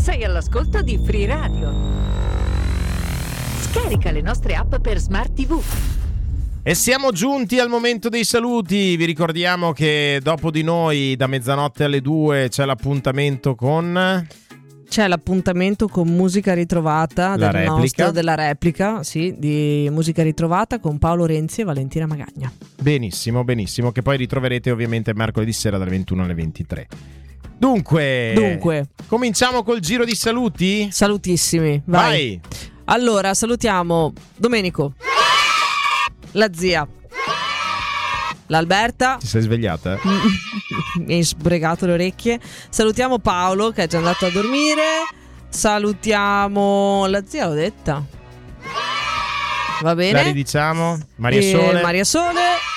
Sei all'ascolto di Free Radio. Scarica le nostre app per Smart TV. E siamo giunti al momento dei saluti. Vi ricordiamo che dopo di noi, da mezzanotte alle 2, c'è l'appuntamento con Musica Ritrovata, della replica, sì, di Musica Ritrovata con Paolo Renzi e Valentina Magagna. Benissimo, che poi ritroverete ovviamente mercoledì sera dalle 21 alle 23. Dunque, cominciamo col giro di saluti? Salutissimi, vai. Allora, salutiamo Domenico, la zia, l'Alberta. Ti sei svegliata? Mi hai sbregato le orecchie. Salutiamo Paolo che è già andato a dormire. Salutiamo la zia, l'ho detta. Va bene. La ridiciamo. Maria Sole.